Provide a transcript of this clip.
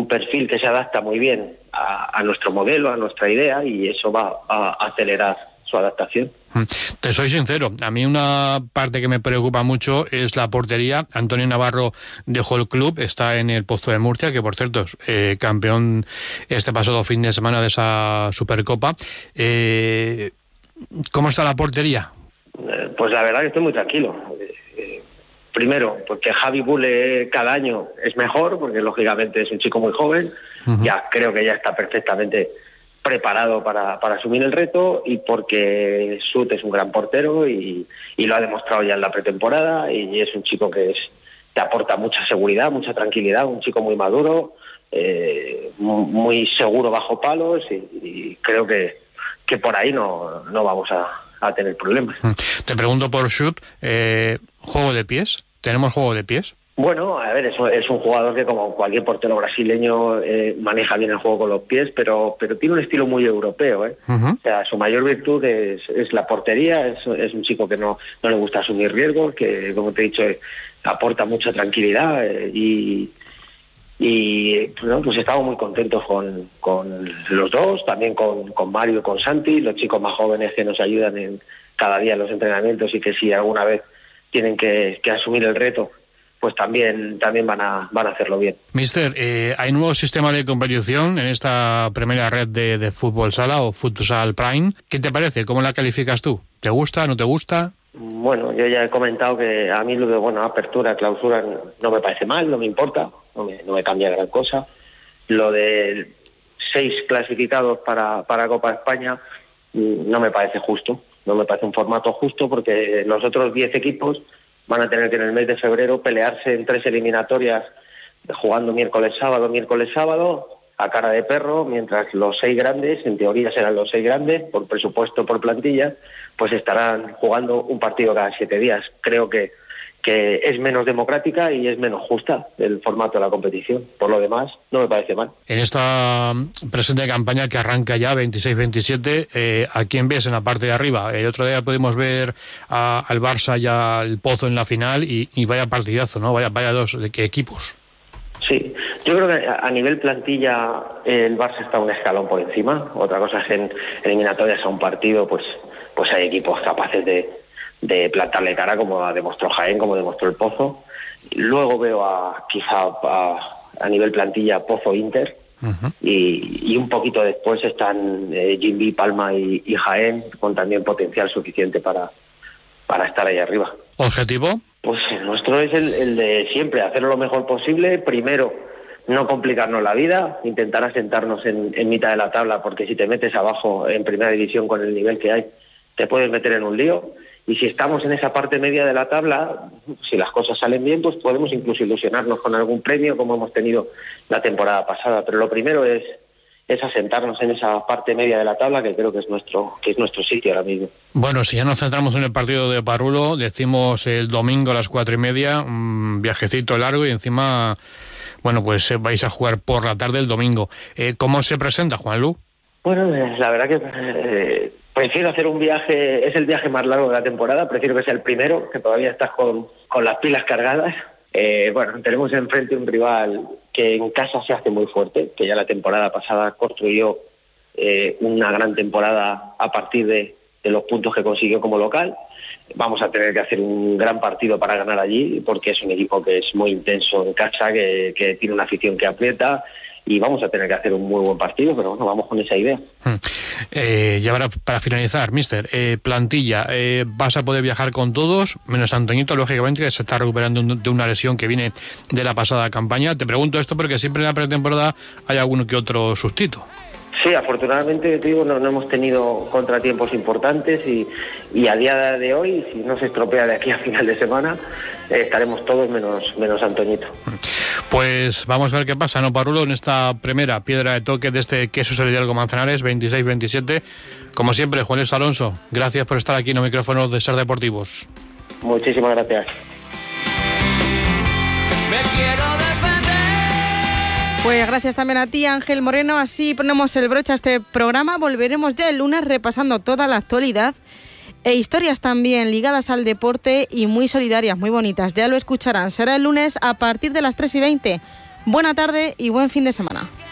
perfil que se adapta muy bien a nuestro modelo, a nuestra idea, y eso va a acelerar su adaptación. Te soy sincero, a mí una parte que me preocupa mucho es la portería. Antonio Navarro dejó el club, está en el Pozo de Murcia, que por cierto es campeón este pasado fin de semana de esa Supercopa. ¿Cómo está la portería? Pues la verdad que estoy muy tranquilo. Primero, porque Javi Bule cada año es mejor, porque lógicamente es un chico muy joven, ya creo que ya está perfectamente preparado para asumir el reto, y porque Sut es un gran portero y lo ha demostrado ya en la pretemporada, y es un chico que te aporta mucha seguridad, mucha tranquilidad, un chico muy maduro, muy seguro bajo palos, y creo que por ahí no vamos a tener problemas. Te pregunto por Sut, ¿juego de pies? ¿Tenemos juego de pies? Bueno, a ver, es un jugador que, como cualquier portero brasileño, maneja bien el juego con los pies, pero tiene un estilo muy europeo, ¿eh? O sea, su mayor virtud es la portería. Es un chico que no le gusta asumir riesgos, que, como te he dicho, aporta mucha tranquilidad, y bueno, pues estamos muy contentos con los dos, también con Mario y con Santi, los chicos más jóvenes que nos ayudan cada día en los entrenamientos, y que si alguna vez tienen que asumir el reto, pues también van a hacerlo bien. Mister, hay nuevo sistema de competición en esta primera red de fútbol sala o futsal prime. ¿Qué te parece? ¿Cómo la calificas tú? ¿Te gusta? ¿No te gusta? Bueno, yo ya he comentado que a mí lo de apertura, clausura, no me parece mal, no me importa, no me cambia gran cosa. Lo de 6 clasificados para Copa España no me parece justo, no me parece un formato justo, porque los otros 10 equipos van a tener que en el mes de febrero pelearse en 3 eliminatorias, jugando miércoles sábado, a cara de perro, mientras los 6 grandes, en teoría serán los 6 grandes, por presupuesto, por plantilla, pues estarán jugando un partido cada 7 días. Creo que es menos democrática y es menos justa el formato de la competición. Por lo demás, no me parece mal. En esta presente campaña que arranca ya 26-27, ¿a quién ves en la parte de arriba? El otro día pudimos ver al Barça y al Pozo en la final, y vaya partidazo, ¿no? Vaya dos equipos. Sí, yo creo que a nivel plantilla el Barça está un escalón por encima. Otra cosa es que en eliminatorias a un partido pues hay equipos capaces de plantarle cara, como demostró Jaén, como demostró el Pozo. Luego veo quizá a nivel plantilla Pozo-Inter, y un poquito después están Jimby, Palma y Jaén, con también potencial suficiente para estar ahí arriba. ¿Objetivo? Pues el nuestro es el de siempre, hacerlo lo mejor posible. Primero, no complicarnos la vida, intentar asentarnos en mitad de la tabla, porque si te metes abajo en primera división con el nivel que hay, te puedes meter en un lío. Y si estamos en esa parte media de la tabla, si las cosas salen bien, pues podemos incluso ilusionarnos con algún premio, como hemos tenido la temporada pasada. Pero lo primero es asentarnos en esa parte media de la tabla, que creo que es nuestro sitio ahora mismo. Bueno, si ya nos centramos en el partido de Parrulo, decimos el domingo a las 4:30, un viajecito largo, y encima, bueno, pues vais a jugar por la tarde el domingo. ¿Cómo se presenta, Juanlu? Bueno, la verdad que prefiero hacer un viaje, es el viaje más largo de la temporada, prefiero que sea el primero, que todavía estás con las pilas cargadas. Bueno, tenemos enfrente un rival que en casa se hace muy fuerte, que ya la temporada pasada construyó una gran temporada a partir de los puntos que consiguió como local. Vamos a tener que hacer un gran partido para ganar allí, porque es un equipo que es muy intenso en casa, que tiene una afición que aprieta, y vamos a tener que hacer un muy buen partido, pero bueno, vamos con esa idea. Ya para finalizar, mister, plantilla, ¿vas a poder viajar con todos? Menos Antoñito, lógicamente, que se está recuperando de una lesión que viene de la pasada campaña. Te pregunto esto porque siempre en la pretemporada hay alguno que otro sustito. Sí, afortunadamente, te digo, no hemos tenido contratiempos importantes, y a día de hoy, si no se estropea de aquí a final de semana, estaremos todos menos Antoñito. Pues vamos a ver qué pasa, ¿no, Parrulo? En esta primera piedra de toque de este Queso Solidario Manzanares, 26-27. Como siempre, Juan Luis Alonso, gracias por estar aquí en los micrófonos de Ser Deportivos. Muchísimas gracias. Pues gracias también a ti, Ángel Moreno. Así ponemos el broche a este programa. Volveremos ya el lunes repasando toda la actualidad e historias también ligadas al deporte y muy solidarias, muy bonitas. Ya lo escucharán. Será el lunes a partir de las 3:20. Buena tarde y buen fin de semana.